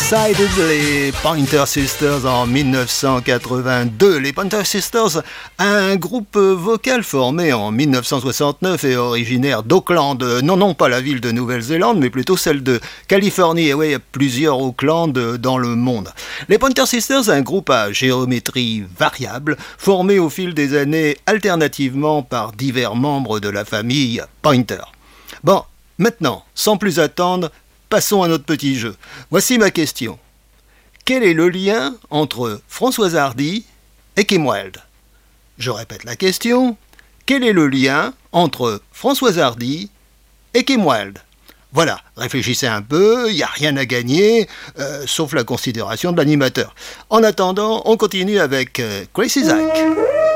Decided, les Pointer Sisters en 1982. Les Pointer Sisters, un groupe vocal formé en 1969 et originaire d'Auckland. Non, pas la ville de Nouvelle-Zélande, mais plutôt celle de Californie. Et oui, il y a plusieurs Auckland dans le monde. Les Pointer Sisters, un groupe à géométrie variable, formé au fil des années alternativement par divers membres de la famille Pointer. Bon, maintenant, sans plus attendre, passons à notre petit jeu. Voici ma question. Quel est le lien entre Françoise Hardy et Kim Wilde? Je répète la question. Quel est le lien entre Françoise Hardy et Kim Wilde? Voilà, réfléchissez un peu, il n'y a rien à gagner, sauf la considération de l'animateur. En attendant, on continue avec Crazy Zach.